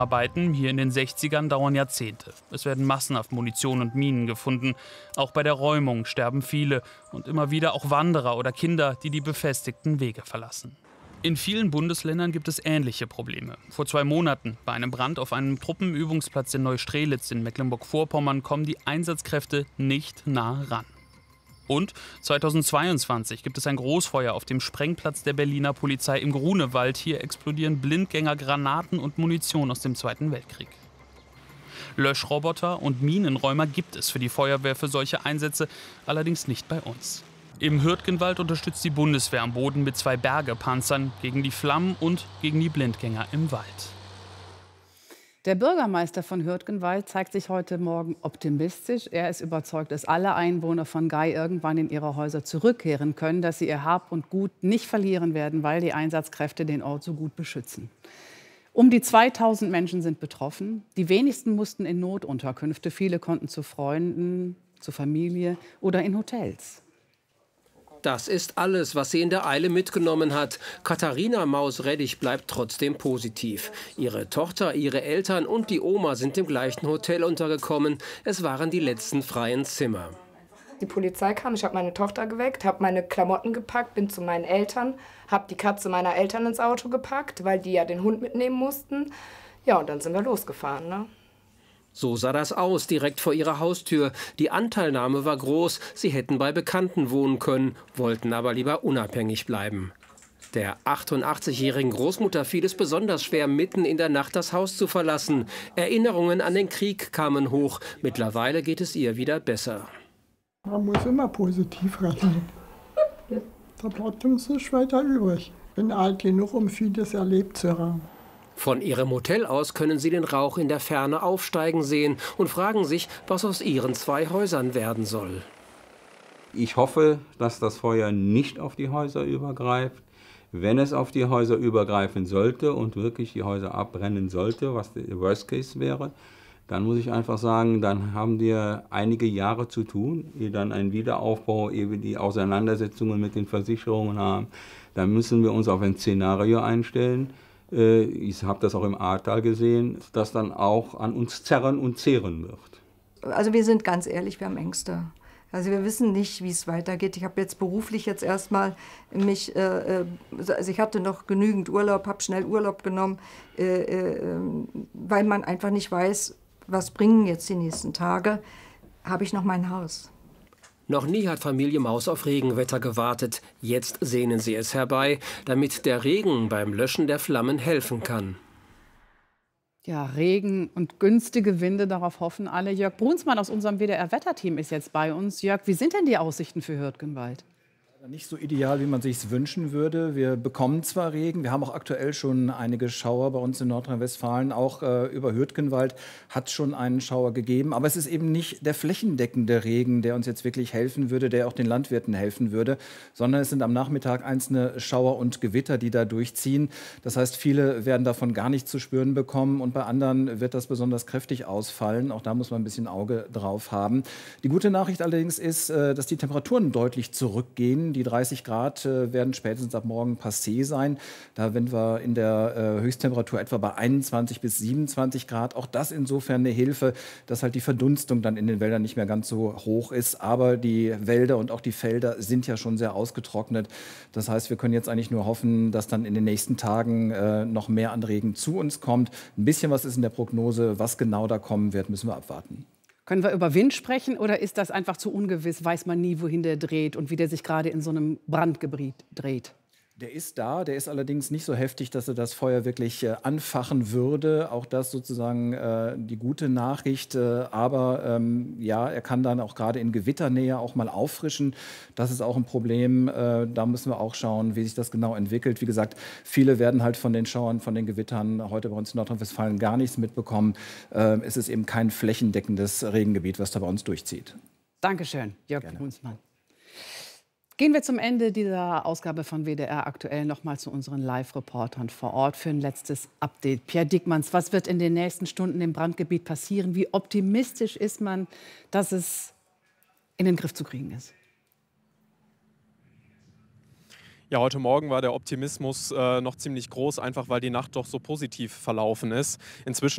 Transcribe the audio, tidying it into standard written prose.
Arbeiten hier in den 60ern dauern Jahrzehnte. Es werden massenhaft Munition und Minen gefunden. Auch bei der Räumung sterben viele und immer wieder auch Wanderer oder Kinder, die die befestigten Wege verlassen. In vielen Bundesländern gibt es ähnliche Probleme. Vor 2 Monaten, bei einem Brand auf einem Truppenübungsplatz in Neustrelitz in Mecklenburg-Vorpommern, kommen die Einsatzkräfte nicht nah ran. Und 2022 gibt es ein Großfeuer auf dem Sprengplatz der Berliner Polizei im Grunewald. Hier explodieren Blindgänger, Granaten und Munition aus dem Zweiten Weltkrieg. Löschroboter und Minenräumer gibt es für die Feuerwehr für solche Einsätze, allerdings nicht bei uns. Im Hürtgenwald unterstützt die Bundeswehr am Boden mit 2 Bergepanzern gegen die Flammen und gegen die Blindgänger im Wald. Der Bürgermeister von Hürtgenwald zeigt sich heute Morgen optimistisch. Er ist überzeugt, dass alle Einwohner von Gay irgendwann in ihre Häuser zurückkehren können, dass sie ihr Hab und Gut nicht verlieren werden, weil die Einsatzkräfte den Ort so gut beschützen. Um die 2000 Menschen sind betroffen. Die wenigsten mussten in Notunterkünfte. Viele konnten zu Freunden, zur Familie oder in Hotels. Das ist alles, was sie in der Eile mitgenommen hat. Katharina Maus-Reddich bleibt trotzdem positiv. Ihre Tochter, ihre Eltern und die Oma sind im gleichen Hotel untergekommen. Es waren die letzten freien Zimmer. Die Polizei kam, ich habe meine Tochter geweckt, habe meine Klamotten gepackt, bin zu meinen Eltern, habe die Katze meiner Eltern ins Auto gepackt, weil die ja den Hund mitnehmen mussten. Ja, und dann sind wir losgefahren, ne? So sah das aus, direkt vor ihrer Haustür. Die Anteilnahme war groß, sie hätten bei Bekannten wohnen können, wollten aber lieber unabhängig bleiben. Der 88-jährigen Großmutter fiel es besonders schwer, mitten in der Nacht das Haus zu verlassen. Erinnerungen an den Krieg kamen hoch. Mittlerweile geht es ihr wieder besser. Man muss immer positiv rechnen. Da bleibt uns nicht weiter übrig. Ich bin alt genug, um vieles erlebt zu haben. Von ihrem Hotel aus können sie den Rauch in der Ferne aufsteigen sehen und fragen sich, was aus ihren 2 Häusern werden soll. Ich hoffe, dass das Feuer nicht auf die Häuser übergreift. Wenn es auf die Häuser übergreifen sollte und wirklich die Häuser abbrennen sollte, was der Worst Case wäre, dann muss ich einfach sagen, dann haben wir einige Jahre zu tun, ehe dann ein Wiederaufbau, ehe wir die Auseinandersetzungen mit den Versicherungen haben. Dann müssen wir uns auf ein Szenario einstellen. Ich habe das auch im Ahrtal gesehen, das dann auch an uns zerren und zehren wird. Also wir sind ganz ehrlich, wir haben Ängste. Also wir wissen nicht, wie es weitergeht. Ich habe jetzt beruflich erstmal also ich hatte noch genügend Urlaub, habe schnell Urlaub genommen, weil man einfach nicht weiß, was bringen jetzt die nächsten Tage, habe ich noch mein Haus. Noch nie hat Familie Maus auf Regenwetter gewartet. Jetzt sehnen sie es herbei, damit der Regen beim Löschen der Flammen helfen kann. Ja, Regen und günstige Winde, darauf hoffen alle. Jörg Brunsmann aus unserem WDR-Wetterteam ist jetzt bei uns. Jörg, wie sind denn die Aussichten für Hürtgenwald? Nicht so ideal, wie man sich es wünschen würde. Wir bekommen zwar Regen, wir haben auch aktuell schon einige Schauer bei uns in Nordrhein-Westfalen. Auch über Hürtgenwald hat es schon einen Schauer gegeben. Aber es ist eben nicht der flächendeckende Regen, der uns jetzt wirklich helfen würde, der auch den Landwirten helfen würde, sondern es sind am Nachmittag einzelne Schauer und Gewitter, die da durchziehen. Das heißt, viele werden davon gar nichts zu spüren bekommen und bei anderen wird das besonders kräftig ausfallen. Auch da muss man ein bisschen Auge drauf haben. Die gute Nachricht allerdings ist, dass die Temperaturen deutlich zurückgehen. Die 30 Grad werden spätestens ab morgen passé sein. Da sind wir in der Höchsttemperatur etwa bei 21 bis 27 Grad. Auch das insofern eine Hilfe, dass halt die Verdunstung dann in den Wäldern nicht mehr ganz so hoch ist. Aber die Wälder und auch die Felder sind ja schon sehr ausgetrocknet. Das heißt, wir können jetzt eigentlich nur hoffen, dass dann in den nächsten Tagen noch mehr an Regen zu uns kommt. Ein bisschen was ist in der Prognose. Was genau da kommen wird, müssen wir abwarten. Können wir über Wind sprechen oder ist das einfach zu ungewiss? Weiß man nie, wohin der dreht und wie der sich gerade in so einem Brandgebiet dreht? Der ist da, der ist allerdings nicht so heftig, dass er das Feuer wirklich anfachen würde. Auch das sozusagen die gute Nachricht. Aber ja, er kann dann auch gerade in Gewitternähe auch mal auffrischen. Das ist auch ein Problem. Da müssen wir auch schauen, wie sich das genau entwickelt. Wie gesagt, viele werden halt von den Schauern, von den Gewittern heute bei uns in Nordrhein-Westfalen gar nichts mitbekommen. Es ist eben kein flächendeckendes Regengebiet, was da bei uns durchzieht. Dankeschön, Jörg Brunsmann. Gehen wir zum Ende dieser Ausgabe von WDR aktuell noch mal zu unseren Live-Reportern vor Ort für ein letztes Update. Pierre Dickmanns, was wird in den nächsten Stunden im Brandgebiet passieren? Wie optimistisch ist man, dass es in den Griff zu kriegen ist? Ja, heute Morgen war der Optimismus noch ziemlich groß, einfach weil die Nacht doch so positiv verlaufen ist. Inzwischen